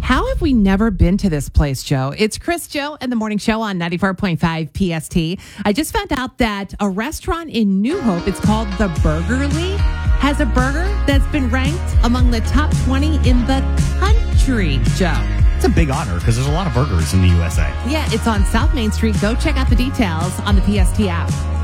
How have we never been to this place, Joe? It's Chris, Joe, and the Morning Show on 94.5 PST. I just found out that a restaurant in New Hope, it's called The Burgerly, has a burger that's been ranked among the top 20 in the country, Joe. It's a big honor because there's a lot of burgers in the USA. Yeah, it's on South Main Street. Go check out the details on the PST app.